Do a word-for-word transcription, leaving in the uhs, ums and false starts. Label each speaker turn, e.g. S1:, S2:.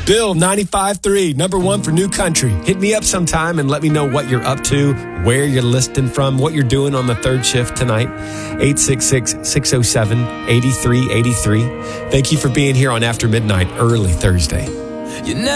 S1: Bill, ninety-five three, number one for New Country. Hit me up sometime and let me know what you're up to, where you're listening from, what you're doing on the third shift tonight. eight six six, six oh seven, eight three eight three. Thank you for being here on After Midnight, early Thursday.
S2: You never